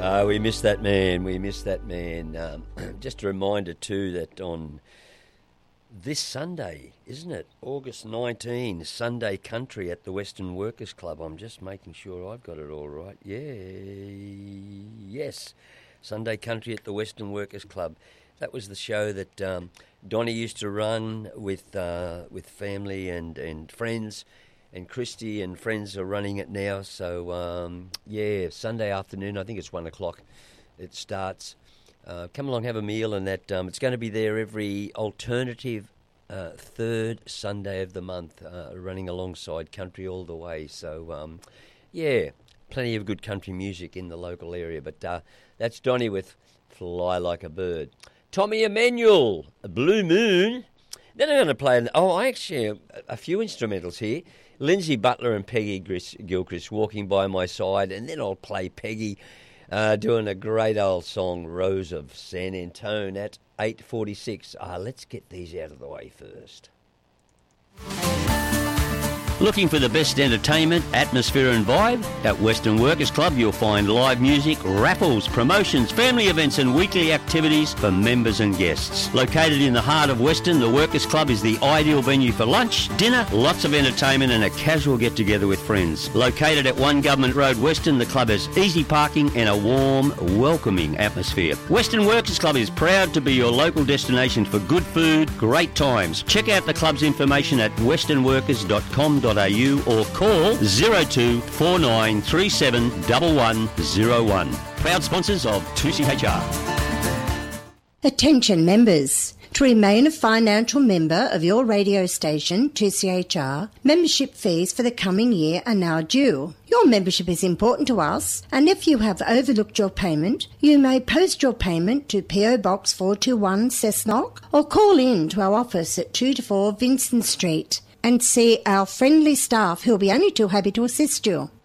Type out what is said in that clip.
We miss that man. Just a reminder too that on this Sunday, isn't it? August 19, Sunday Country at the Western Workers Club. I'm just making sure I've got it all right. Yes. Sunday Country at the Western Workers Club. That was the show that Donnie used to run with family and friends, and Christy and friends are running it now. So, Sunday afternoon, I think it's 1 o'clock it starts. Come along, have a meal, and that it's going to be there every alternative third Sunday of the month, running alongside Country All the Way. So, plenty of good country music in the local area. But that's Donnie with Fly Like a Bird. Tommy Emmanuel, Blue Moon. Then I'm going to play, I actually have a few instrumentals here. Lindsay Butler and Peggy Gilchrist walking by my side, and then I'll play Peggy doing a great old song, Rose of San Antone, at 8:46. Let's get these out of the way first. Looking for the best entertainment, atmosphere and vibe? At Western Workers Club you'll find live music, raffles, promotions, family events and weekly activities for members and guests. Located in the heart of Western, the Workers Club is the ideal venue for lunch, dinner, lots of entertainment and a casual get-together with friends. Located at 1 Government Road Western, the club has easy parking and a warm, welcoming atmosphere. Western Workers Club is proud to be your local destination for good food, great times. Check out the club's information at westernworkers.com.au or call 024937 1101. Proud sponsors of 2CHR. Attention members. To remain a financial member of your radio station, 2CHR, membership fees for the coming year are now due. Your membership is important to us, and if you have overlooked your payment, you may post your payment to PO Box 421 Cessnock or call in to our office at 2 to 4 Vincent Street and see our friendly staff who will be only too happy to assist you.